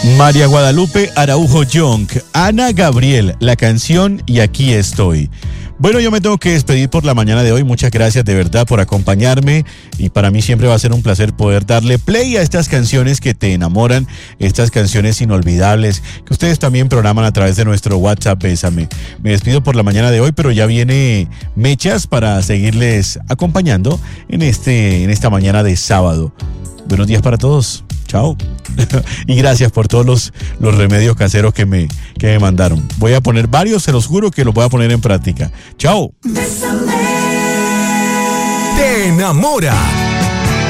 María Guadalupe Araujo Young, Ana Gabriel, la canción Y aquí estoy. Bueno, yo me tengo que despedir por la mañana de hoy. Muchas gracias de verdad por acompañarme y para mí siempre va a ser un placer poder darle play a estas canciones que te enamoran, estas canciones inolvidables que ustedes también programan a través de nuestro WhatsApp Bésame. Me despido por la mañana de hoy, pero ya viene Mechas para seguirles acompañando en esta mañana de sábado. Buenos días para todos. Chao. Y gracias por todos los remedios caseros que me mandaron. Voy a poner varios, se los juro que los voy a poner en práctica. Chao. Te enamora